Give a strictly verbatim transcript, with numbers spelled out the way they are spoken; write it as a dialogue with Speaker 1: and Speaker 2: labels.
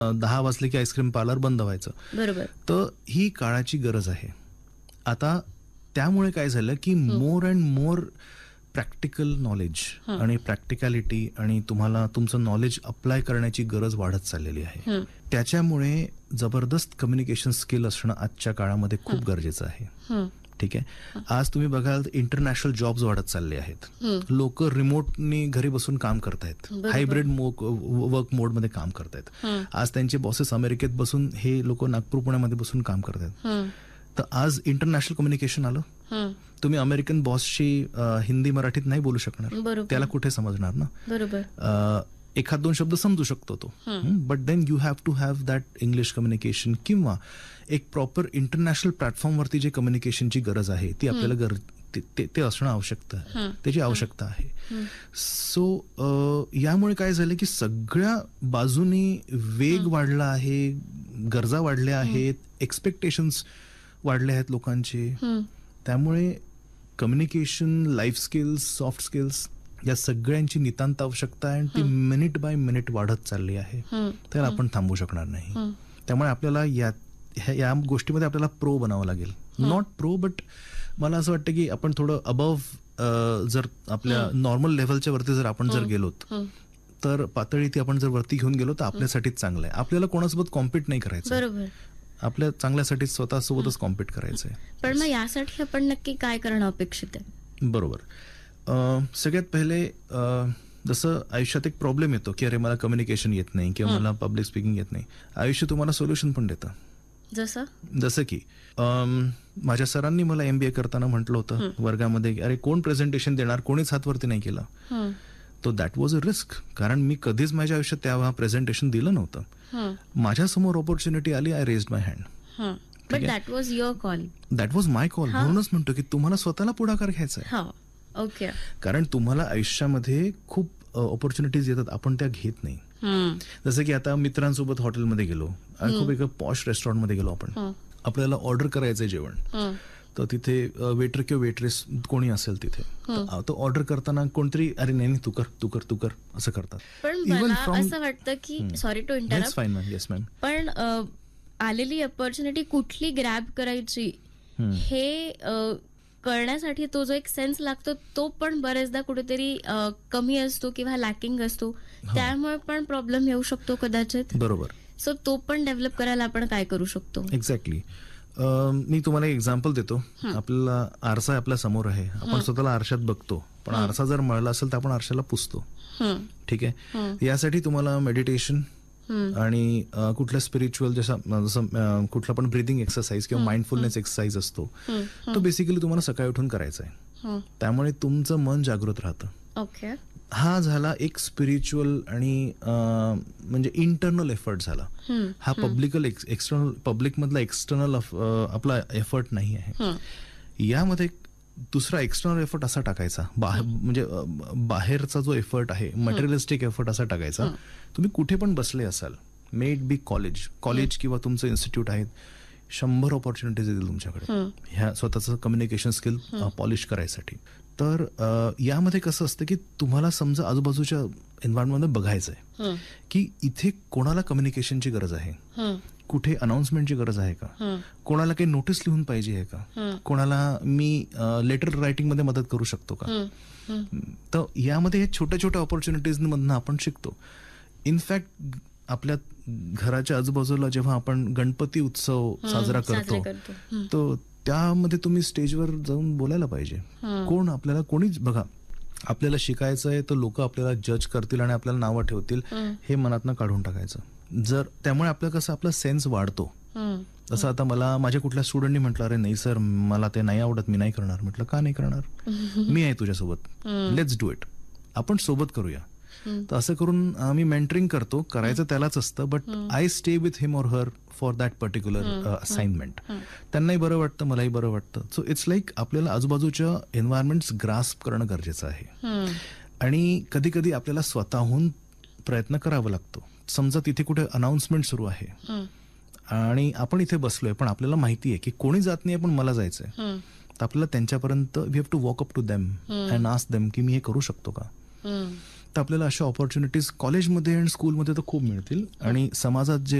Speaker 1: दहा वाजले की आईस्क्रीम पार्लर बंद व्हायचं.
Speaker 2: बरोबर.
Speaker 1: तर ही काळाची गरज आहे. आता त्यामुळे काय झालं की more and more practical knowledge आणि प्रॅक्टिकॅलिटी आणि तुम्हाला तुमचं नॉलेज अप्लाय करण्याची गरज वाढत चाललेली आहे. त्याच्यामुळे जबरदस्त कम्युनिकेशन स्किल असणं आजच्या काळामध्ये खूप गरजेचं आहे. ठीक आहे. आज तुम्ही बघाल इंटरनॅशनल जॉब्स वाढत चालले आहेत. लोक रिमोटनी घरी बसून काम करतायत, हायब्रिड वर्क मोडमध्ये काम करतायत. आज त्यांचे बॉसेस अमेरिकेत बसून हे लोक नागपूर पुण्यामध्ये बसून काम करतायत. तर आज इंटरनॅशनल कम्युनिकेशन आलं. तुम्ही अमेरिकन बॉसशी हिंदी मराठीत नाही बोलू शकणार, त्याला कुठे समजणार ना.
Speaker 2: बरोबर.
Speaker 1: एखाद दोन शब्द समजू शकतो तो, but then you have to have that English communication किंवा एक प्रॉपर इंटरनॅशनल प्लॅटफॉर्मवरती जे कम्युनिकेशनची गरज आहे ती आपल्याला गर ते, ते असणं आवश्यकता आहे, त्याची आवश्यकता आहे. सो यामुळे काय झालं की सगळ्या बाजूनी वेग वाढला आहे, गरजा वाढल्या आहेत, एक्सपेक्टेशन्स वाढले आहेत लोकांचे. त्यामुळे communication, life skills, soft skills या सगळ्यांची नितांत आवश्यकता आहे आणि ती मिनिट बाय मिनिट वाढत चालली आहे. तर आपण थांबू शकणार नाही. त्यामुळे आपल्याला या या गोष्टीमध्ये आपल्याला प्रो बनावं लागेल. नॉट प्रो बट मला असं वाटतं की आपण थोडं अबव्ह जर आपल्या नॉर्मल लेव्हलच्या वरती जर आपण जर गेलोत तर पातळी ती आपण जर वरती घेऊन गेलो तर आपल्यासाठीच चांगलं आहे. आपल्याला कोणासोबत कॉम्पिट नाही करायचं.
Speaker 2: बरोबर.
Speaker 1: आपल्या चांगल्यासाठी स्वतः सोबतच कॉम्पिट करायचं आहे.
Speaker 2: पण मग यासाठी आपण नक्की काय करणं अपेक्षित आहे?
Speaker 1: बरोबर. सगळ्यात पहिले जसं आयुष्यात एक प्रॉब्लेम येतो की अरे मला कम्युनिकेशन येत नाही किंवा मला पब्लिक स्पीकिंग येत नाही. आयुष्य तुम्हाला सोल्युशन पण देतं.
Speaker 2: जसं
Speaker 1: जसं की माझ्या सरांनी मला एमबीए करताना म्हटलं होतं वर्गामध्ये, अरे कोण प्रेझेंटेशन देणार, कोणीच हातवरती नाही केलं. तो दॅट वॉज अ रिस्क. कारण मी कधीच माझ्या आयुष्यात तेव्हा प्रेझेंटेशन दिलं नव्हतं. माझ्या समोर ऑपॉर्च्युनिटी आली, I raised my hand.
Speaker 2: But that was your call.
Speaker 1: That was my call. म्हणूनच म्हणतो की तुम्हाला स्वतःला पुढाकार घ्यायचा आहे.
Speaker 2: ओके.
Speaker 1: कारण तुम्हाला आयुष्यामध्ये खूप ऑपॉर्च्युनिटीज येतात, आपण त्या घेत नाही. जसं की आता मित्रांसोबत हॉटेलमध्ये गेलो, खूप एका पॉश रेस्टॉरंटमध्ये गेलो आपण, आपल्याला ऑर्डर करायचंय जेवण. तर तिथे वेटर किंवा वेट्रेस कोणी असेल तिथे, तो ऑर्डर करताना कोणतरी अरे नाही तू कर तू कर तू कर असं करतात.
Speaker 2: पण मला असं वाटतं की sorry to interrupt,
Speaker 1: fine ma'am. Yes ma'am.
Speaker 2: पण आलेली अपॉर्च्युनिटी कुठली ग्रॅब करायची हे करण्यासाठी तो जो एक सेन्स लागतो तो पण बरेचदा कुठेतरी कमी असतो किंवा लॅकिंग असतो. त्यामुळे पण प्रॉब्लेम येऊ शकतो कदाचित.
Speaker 1: बरोबर.
Speaker 2: सो तो पण डेव्हलप करायला आपण काय करू शकतो?
Speaker 1: एक्झॅक्टली. मी तुम्हाला एक एक्झाम्पल देतो. आपल्याला आरसा आपल्या समोर आहे, आपण स्वतःला आरशात बघतो, पण आरसा जर मळला असेल तर आपण आरशाला पुसतो. ठीक आहे. यासाठी तुम्हाला मेडिटेशन आणि कुठल्या स्पिरिच्युअल जसं जसं कुठला पण ब्रिदिंग एक्सरसाइज किंवा माइंडफुलनेस एक्सरसाइज असतो तो बेसिकली तुम्हाला सकाळी उठून करायचा आहे. त्यामुळे तुमचं मन जागृत राहतं.
Speaker 2: ओके.
Speaker 1: हा झाला एक स्पिरिच्युअल आणि म्हणजे इंटरनल एफर्ट झाला. हा पब्लिकल एक्सटर्नल पब्लिक मधला एक्सटर्नल आपला एफर्ट नाही आहे. यामध्ये दुसरा एक्सटर्नल एफर्ट असा टाकायचा, म्हणजे बाहेरचा जो एफर्ट आहे मटेरियलिस्टिक एफर्ट असा टाकायचा. तुम्ही कुठे पण बसले असाल, may it be college college किंवा तुमचं इन्स्टिट्यूट आहेत, शंभर ऑपॉर्च्युनिटीज येतील तुमच्याकडे ह्या स्वतःचं कम्युनिकेशन स्किल पॉलिश करायसाठी. तर यामध्ये कसं असतं की तुम्हाला समजा आजूबाजूच्या एन्व्हायरमेंटमध्ये बघायचं आहे की इथे कोणाला कम्युनिकेशनची गरज आहे, कुठे अनाउन्समेंटची गरज आहे का, कोणाला काही नोटीस लिहून पाहिजे आहे का, कोणाला मी लेटर रायटिंग मध्ये मदत करू शकतो का. तर यामध्ये छोट्या छोट्या ऑपॉर्च्युनिटीज मधनं आपण शिकतो. इनफॅक्ट आपल्या घराच्या आजूबाजूला जेव्हा आपण गणपती उत्सव साजरा करतो तर त्यामध्ये तुम्ही स्टेजवर जाऊन बोलायला पाहिजे. कोण आपल्याला कोणीच बघा आपल्याला शिकायचं आहे तर लोक आपल्याला जज करतील आणि आपल्याला नावं ठेवतील हे मनातनं काढून टाकायचं. जर त्यामुळे आपलं कसं आपला सेन्स वाढतो. जसं आता मला माझ्या कुठल्या स्टुडंटनी म्हटलं अरे नाही सर मला ते नाही आवडत, मी नाही करणार. म्हटलं का नाही करणार, मी आहे तुझ्यासोबत, लेट्स डू इट, आपण सोबत करूया. तर असं करून आम्ही मेंटरिंग करतो. करायचं त्यालाच असतं, बट आय स्टे विथ हिम और her for that particular assignment. त्यांनाही बरं वाटतं, मलाही बरं वाटतं. सो इट्स लाईक आपल्याला आजूबाजूच्या एन्व्हायरमेंट्स ग्रास्प करणं गरजेचं आहे. आणि कधी कधी आपल्याला स्वतःहून प्रयत्न करावा लागतो. समजा तिथे कुठे अनाउन्समेंट सुरू आहे आणि आपण इथे बसलोय पण आपल्याला माहिती आहे की कोणी जात नाही पण मला जायचंय, तर आपल्याला त्यांच्यापर्यंत we have to walk up to them and ask them की मी हे करू शकतो का. तर आपल्याला अशा ऑपॉर्च्युनिटीज कॉलेजमध्ये आणि स्कूलमध्ये तर खूप मिळतील आणि समाजात जे